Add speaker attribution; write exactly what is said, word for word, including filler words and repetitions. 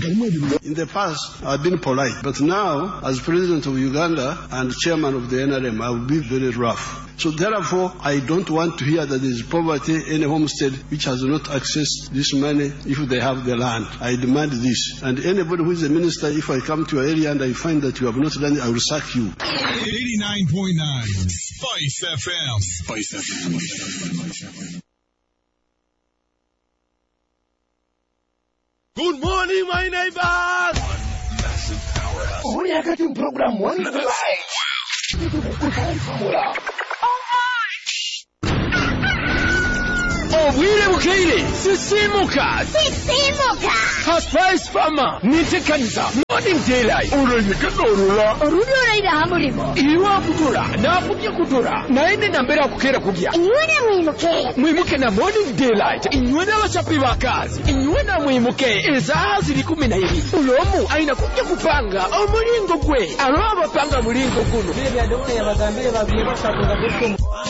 Speaker 1: In the past, I've been polite, but now, as president of Uganda and chairman of the N R M, I will be very rough. So therefore, I don't want to hear that there is poverty in a homestead which has not accessed this money if they have the land. I demand this. And anybody who is a minister, if I come to your area and I find that you have not done it, I will sack you.
Speaker 2: eighty-nine point nine Spice F M. Spice F M.
Speaker 3: Good morning, my neighbors!
Speaker 4: Oh, yeah, getting program one live.
Speaker 3: Obwire bukire sisimuka
Speaker 5: sisimuka
Speaker 3: Spice Farmer nitekaniza morning daylight
Speaker 4: Uranye kadorula
Speaker 5: Urudura ida hamurimo
Speaker 3: Iwa kutura na kubye kutura na ende nambera kukera kugya
Speaker 5: Inywana mwimuke
Speaker 3: Mwimuke na morning daylight Inywana abachapi bakazi Inywana mwimuke Ezaha ziri kumi na ibiri Ulomu aina kubye kupanga Omulingo gwe Alo abapanga mulingo guno
Speaker 6: Bile bya dole ya bagambire babiri bashaka kugutumu